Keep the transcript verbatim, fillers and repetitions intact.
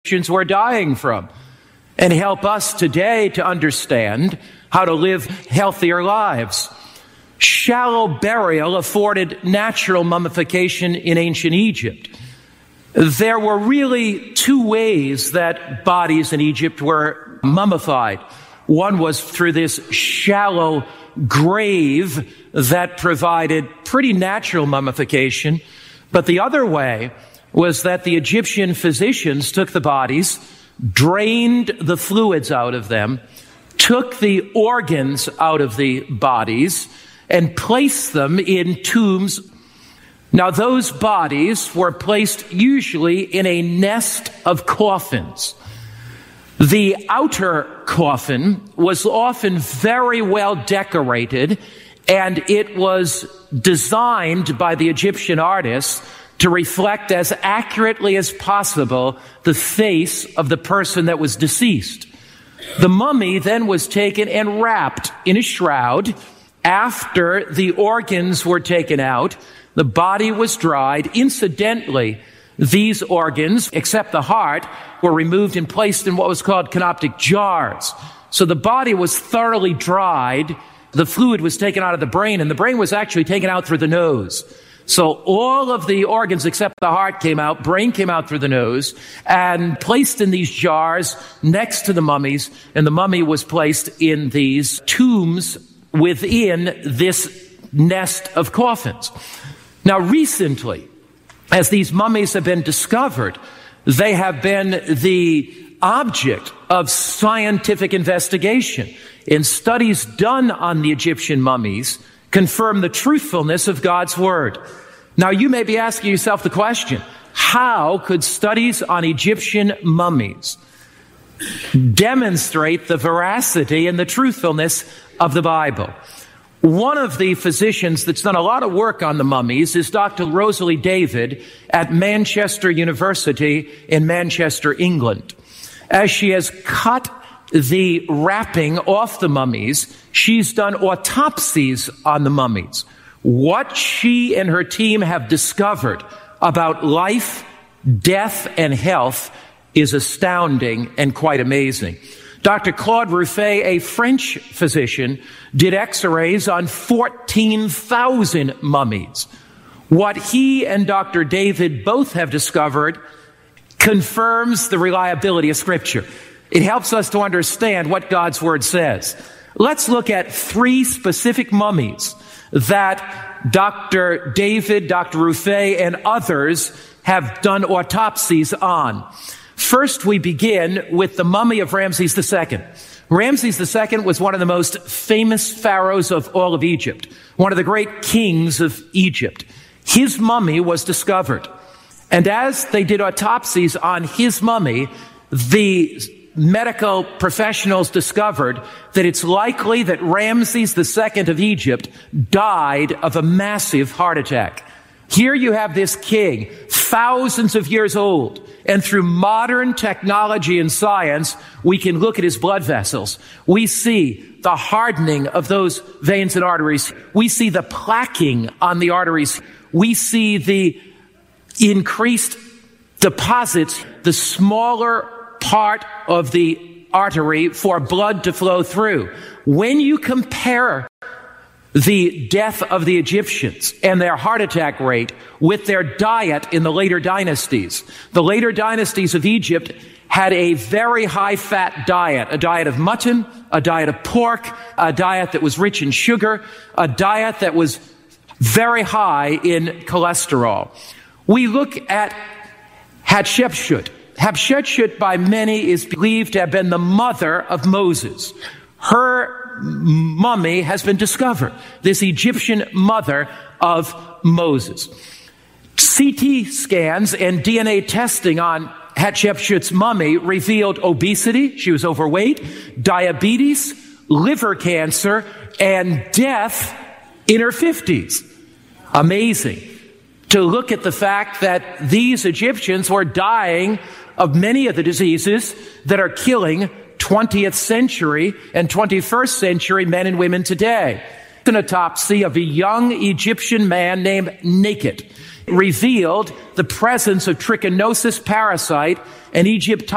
Egyptians were dying from, and help us today to understand how to live healthier lives. Shallow burial afforded natural mummification in ancient Egypt. There were really two ways that bodies in Egypt were mummified. One was through this shallow grave that provided pretty natural mummification, but the other way was that the Egyptian physicians took the bodies, drained the fluids out of them, took the organs out of the bodies, and placed them in tombs. Now, those bodies were placed usually in a nest of coffins. The outer coffin was often very well decorated, and it was designed by the Egyptian artists to reflect as accurately as possible the face of the person that was deceased. The mummy then was taken and wrapped in a shroud. After the organs were taken out, the body was dried. Incidentally, these organs, except the heart, were removed and placed in what was called canoptic jars. So the body was thoroughly dried. The fluid was taken out of the brain, and the brain was actually taken out through the nose. So all of the organs except the heart came out, brain came out through the nose, and placed in these jars next to the mummies, and the mummy was placed in these tombs within this nest of coffins. Now, recently, as these mummies have been discovered, they have been the object of scientific investigation. And studies done on the Egyptian mummies confirm the truthfulness of God's word. Now, you may be asking yourself the question, how could studies on Egyptian mummies demonstrate the veracity and the truthfulness of the Bible? One of the physicians that's done a lot of work on the mummies is Doctor Rosalie David at Manchester University in Manchester, England. As she has cut the wrapping off the mummies, she's done autopsies on the mummies. What she and her team have discovered about life, death, and health is astounding and quite amazing. Doctor Claude Ruffet, a French physician, did x-rays on fourteen thousand mummies. What he and Doctor David both have discovered confirms the reliability of Scripture. It helps us to understand what God's Word says. Let's look at three specific mummies that Doctor David, Doctor Ruffet, and others have done autopsies on. First, we begin with the mummy of Ramses the Second. Ramses the Second was one of the most famous pharaohs of all of Egypt, one of the great kings of Egypt. His mummy was discovered. And as they did autopsies on his mummy, the medical professionals discovered that it's likely that Ramses the Second of Egypt died of a massive heart attack. Here you have this king, thousands of years old, and through modern technology and science, we can look at his blood vessels. We see the hardening of those veins and arteries. We see the plaquing on the arteries. We see the increased deposits, the smaller part of the artery for blood to flow through. When you compare the death of the Egyptians and their heart attack rate with their diet in the later dynasties, the later dynasties of Egypt had a very high-fat diet, a diet of mutton, a diet of pork, a diet that was rich in sugar, a diet that was very high in cholesterol. We look at Hatshepsut. Hatshepsut by many is believed to have been the mother of Moses. Her mummy has been discovered, this Egyptian mother of Moses. C T scans and D N A testing on Hatshepsut's mummy revealed obesity, she was overweight, diabetes, liver cancer, and death in her fifties. Amazing to look at the fact that these Egyptians were dying of many of the diseases that are killing twentieth century and twenty-first century men and women today. An autopsy of a young Egyptian man named Naked revealed the presence of trichinosis parasite and Egyptitis